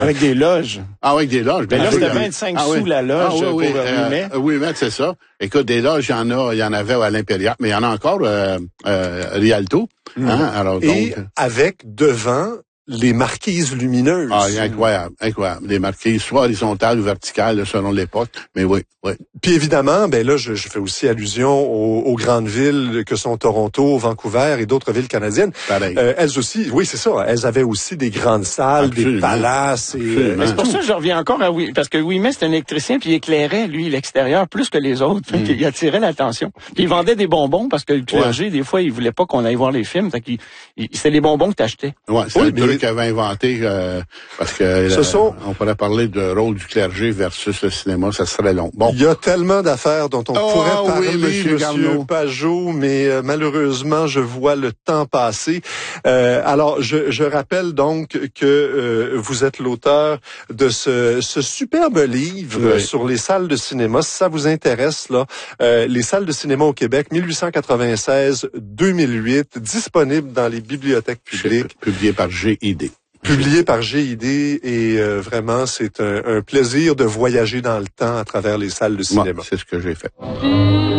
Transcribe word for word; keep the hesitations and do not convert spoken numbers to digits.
Avec des loges. Ah, avec des loges. Mais là, oui, c'était oui. vingt-cinq ah, sous oui. la loge ah, oui, pour oui, huit mai. Euh, huit mai, c'est ça. Écoute, des loges, il y en a, il y en avait à l'Impérial, mais il y en a encore euh, euh, Rialto. Mmh. Hein? Alors, Et donc, avec devant les marquises lumineuses. Ah, incroyable, incroyable. Les marquises, soit horizontales ou verticales, selon l'époque. Mais oui, oui. Puis évidemment, ben là, je, je fais aussi allusion aux, aux grandes villes que sont Toronto, Vancouver et d'autres villes canadiennes. Pareil. Euh, elles aussi, oui, c'est ça. Elles avaient aussi des grandes salles, Absolument. des palaces. Et, euh, Mais c'est pour ça que je reviens encore à oui, parce que Ouimet, c'était un électricien, puis il éclairait, lui, l'extérieur, plus que les autres. Mm. Il attirait l'attention. Puis il vendait des bonbons, parce que le clergé, ouais. des fois, il voulait pas qu'on aille voir les films. Fait qu'il, il, c'était les bonbons que t'achetais. Ouais, c'est oui, un mais... truc qu'il avait inventé, euh, parce que Ce euh, sont... on pourrait parler du rôle du clergé versus le cinéma, ça serait long. Bon. Il y a tellement d'affaires dont on oh, pourrait parler, oui, monsieur, monsieur Pajot, mais euh, malheureusement, je vois le temps passer. Euh, alors, je, je rappelle donc que euh, vous êtes l'auteur de ce, ce superbe livre oui. sur les salles de cinéma. Si ça vous intéresse, là, euh, les salles de cinéma au Québec, dix-huit cent quatre-vingt-seize à deux mille huit, disponible dans les bibliothèques publiques. Publié par G I D. Publié par G I D et euh, vraiment, c'est un, un plaisir de voyager dans le temps à travers les salles de cinéma. Bon, c'est ce que j'ai fait.